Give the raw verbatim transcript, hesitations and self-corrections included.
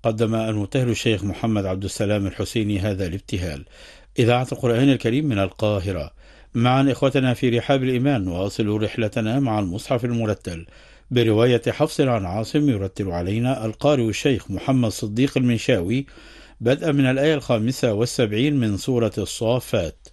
قدم المبتهل الشيخ محمد عبد السلام الحسيني هذا الابتهال. إذاعة القرآن الكريم من القاهرة. معا إخوتنا في رحاب الإيمان نواصل رحلتنا مع المصحف المرتل برواية حفص عن عاصم، يرتل علينا القارئ الشيخ محمد صديق المنشاوي بدءا من الآية الخامسة والسبعين من سورة الصافات.